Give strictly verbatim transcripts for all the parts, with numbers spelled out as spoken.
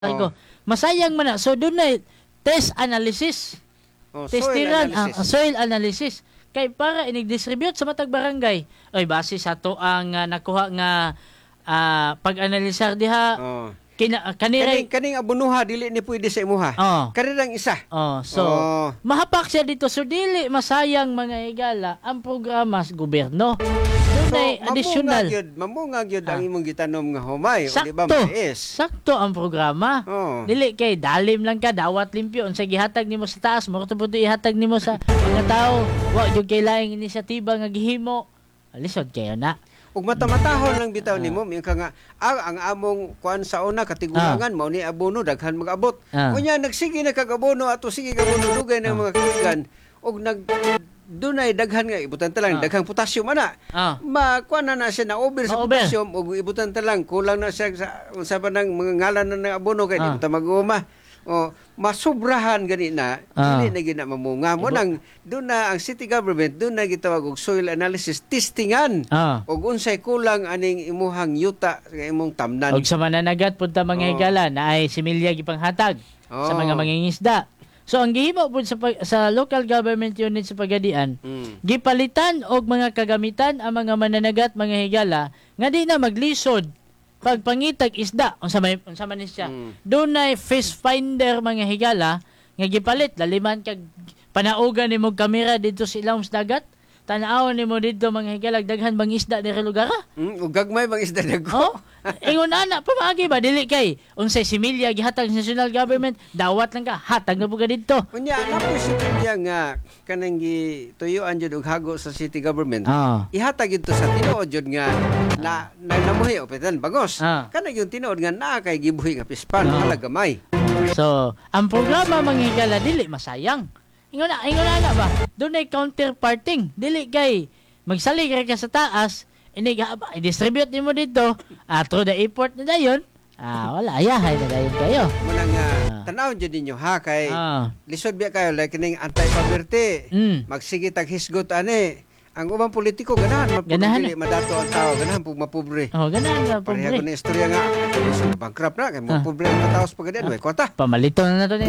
ko. Oh. Masayang man na. So doon na test analysis. Oh, soil Testiran ang analysis. soil analysis. Kay para inig-distribute sa matag barangay. Oy base sa to ang uh, nakuha nga uh, pag-analisar diha. Oh. Kina, kanira Kaning, kaning abunuha dili ni pwede sa imuha. Oh. Kanirang isa. Oh, so Oh. mahapak siya dito so dili masayang mga higala ang programa sa gobyerno. So, Dunay additional. Mamunga gyud, mamunga gyud ang Ah. imong gitanom nga humay, o di ba Sakto. mais? Sakto ang programa. Oh. Dili kay dalim lang ka dawat limpyo unsa gihatag nimo sa taas mo to puto ihatag nimo sa mga tao. Wa jud kay laing inisyatiba nga gihimo. Alisod kayo na. Ug mata-matahon lang bitaw nimo mi ka nga ah, ang among kuan sa una katigulangan mao ni abono daghan mag-abot. Ah. Unya nagsige na kag-abono ato sige kag-abono dugay ng mga kaibigan ug nag dunay daghan nga ibutan ta lang Ah. daghang potassium ana. Ah. Makuan na na siya na over sa Ma-over. potassium ug ibutan ta lang kulang na siya sa unsa ba nang mga ngalan na ng abono kay Ah. di ta mag-uma. O masubrahan gani na Ah. dili na gina mamunga mo nang doon na ang city government doon na gitawag og soil analysis testingan Ah. og unsay kulang aning imuhang yuta nga imong tamnan. Og sa mananagat punta mga Oh. higala na ay similya gipanghatag sa Oh. mga mangingisda. So ang gihimo pud sa pag- sa local government unit sa Pagadian, Mm. gipalitan og mga kagamitan ang mga mananagat mga higala nga di na maglisod pagpangitag isda unsa may unsa man ni siya. Mm. Dunay fish finder mga higala nga gipalit laliman kag panaugan nimo kamera dito sa ilawom sa dagat. Tan-awon nimo dito mga higala daghan bang isda diri lugar. Mm, ug gagmay bang isda dagko. Oh, ingon ana pamagi ba dili kay unsay similya gihatag sa national government dawat lang ka hatag na buga didto. Unya na po siya nga kanang gituyuan jud og hago sa city government. Ah. Ihatag ito sa tinuod jud nga na na namuhi opetan bagos. Ah. Kanang yung tinuod nga naa kay gibuhi nga pispan Ah. hala gamay. So, ang programa mga higala dili masayang. Ingon na, ingon na na ba? Doon ay counterparting. Dili kay magsalig ka sa taas, inig ba, i-distribute nimo dito, ah, through the airport na dayon. Ah, wala ayahay na dayon kayo. Muna nga Ah. tanaw jud ninyo ha kay Ah. lisod biya kayo like kining anti-poverty. Mm. Magsige tag hisgot ani. Ang ubang politiko ganahan Ganahan mapudili madato ang tao ganahan pug mapobre. Oh, ganaan na Pareha ko pobre. na istorya nga so, bankrupt na kay Ah. mapobre ang mga tao sa pagadian way kwata. Pamalito na nato ni.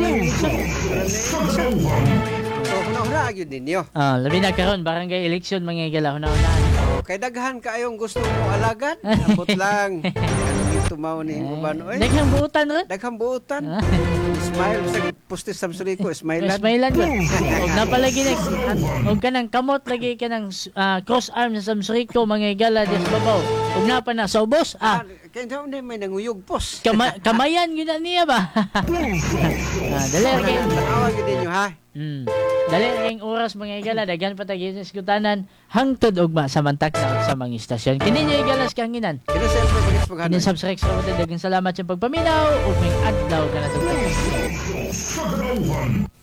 So huna-huna gyud ninyo. Ah, labi na karon barangay election mga higala una-unahan. Oh, kay daghan kaayong gusto mo alagad, abot lang. Ano tumaw ni uban oy. Daghang buutan ron. Daghang buutan. Smile sa postis sa ko, smile Mas mailan ko. Og napalagi na og kanang kamot lagi kanang ah, cross arm sa Samsurico mga higala des babaw. Og napa na sa ubos. Ah, Kaya daw na may nanguyog pos. Kama, kamayan yun na niya ba? ah, dali kay Tawag din nyo ha. mm, dali kay oras mga igala daghan pa tagi sa skutanan hangtod og ma samantak na sa mga istasyon. Kini niyo igalas kanginan. Kaya siyempre pagkis Kini paghanoy. subscribe sa daghang salamat sa pagpaminaw ug may adlaw kana sa